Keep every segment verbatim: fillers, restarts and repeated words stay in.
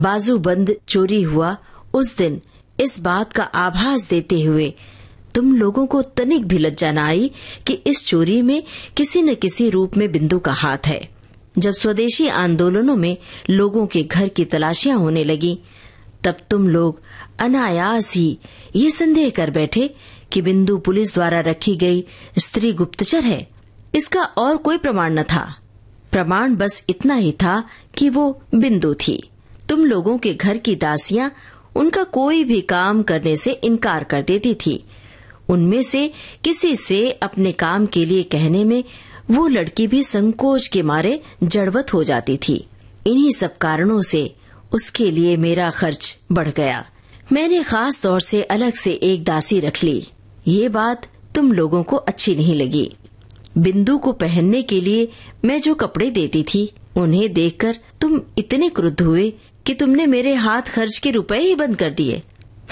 बाजूबंद चोरी हुआ उस दिन इस बात का आभास देते हुए तुम लोगों को तनिक भी लज्जा न आई कि इस चोरी में किसी न किसी रूप में बिंदु का हाथ है। जब स्वदेशी आंदोलनों में लोगों के घर की तलाशियां होने लगी, तब तुम लोग अनायास ही ये संदेह कर बैठे कि बिंदु पुलिस द्वारा रखी गई स्त्री गुप्तचर है। इसका और कोई प्रमाण न था। प्रमाण बस इतना ही था कि वो बिंदु थी। तुम लोगों के घर की दासियां उनका कोई भी काम करने से इनकार कर देती थी। उनमें से किसी से अपने काम के लिए कहने में वो लड़की भी संकोच के मारे जड़वत हो जाती थी। इन्हीं सब कारणों से उसके लिए मेरा खर्च बढ़ गया। मैंने खास तौर से अलग से एक दासी रख ली। ये बात तुम लोगों को अच्छी नहीं लगी। बिंदु को पहनने के लिए मैं जो कपड़े देती थी, उन्हें देखकर तुम इतने क्रुद्ध हुए कि तुमने मेरे हाथ खर्च के रुपए ही बंद कर दिए।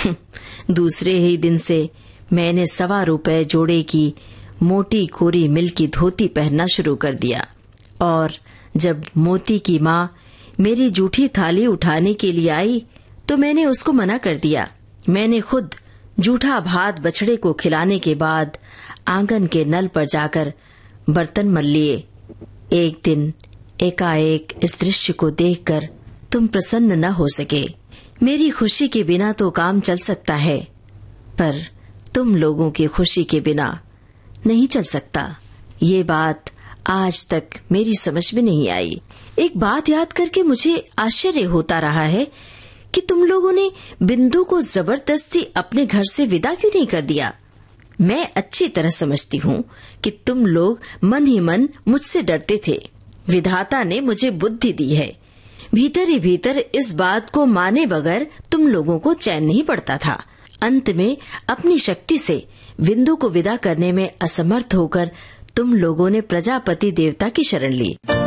दूसरे ही दिन से मैंने सवा रुपए जोड़े की मोटी कोरी मिल की धोती पहनना शुरू कर दिया। और जब मोती की माँ मेरी जूठी थाली उठाने के लिए आई तो मैंने उसको मना कर दिया। मैंने खुद जूठा भात बछड़े को खिलाने के बाद आंगन के नल पर जाकर बर्तन मल लिए। एक दिन एकाएक इस दृश्य को देखकर तुम प्रसन्न न हो सके। मेरी खुशी के बिना तो काम चल सकता है, पर तुम लोगों की खुशी के बिना नहीं चल सकता। ये बात आज तक मेरी समझ में नहीं आई। एक बात याद करके मुझे आश्चर्य होता रहा है कि तुम लोगों ने बिंदु को जबरदस्ती अपने घर से विदा क्यों नहीं कर दिया। मैं अच्छी तरह समझती हूँ कि तुम लोग मन ही मन मुझसे डरते थे। विधाता ने मुझे बुद्धि दी है। भीतर ही भीतर इस बात को माने बगैर तुम लोगों को चैन नहीं पड़ता था। अंत में अपनी शक्ति से बिंदु को विदा करने में असमर्थ होकर तुम लोगों ने प्रजापति देवता की शरण ली।